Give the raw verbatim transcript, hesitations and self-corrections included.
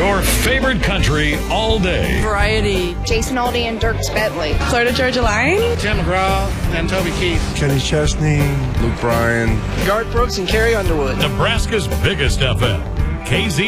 Your favorite country all day. Variety. Jason Aldean and Dierks Bentley. Florida Georgia Line. Tim McGraw and Toby Keith. Kenny Chesney. Luke Bryan. Garth Brooks and Carrie Underwood. Nebraska's biggest F M. K Z